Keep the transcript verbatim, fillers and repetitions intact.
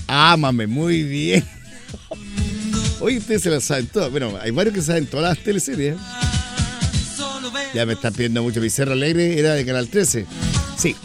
Ámame, muy bien. Oye, ustedes se las saben todas. Bueno, hay varios que saben todas las teleseries. Ya me están pidiendo mucho. Mi Cerro Alegre era de Canal trece. Sí,